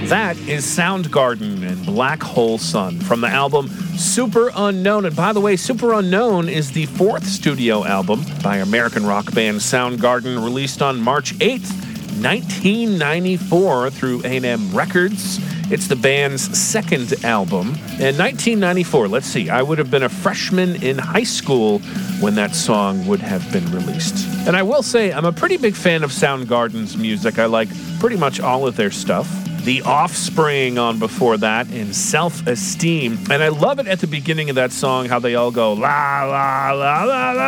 That is Soundgarden and Black Hole Sun from the album Super Unknown. And by the way, Super Unknown is the fourth studio album by American rock band Soundgarden, released on March 8th, 1994 through A&M Records. It's the band's second album. In 1994, let's see, I would have been a freshman in high school when that song would have been released. And I will say, I'm a pretty big fan of Soundgarden's music. I like pretty much all of their stuff. The Offspring on before that, and Self-Esteem. And I love it at the beginning of that song, how they all go, la, la, la, la, la.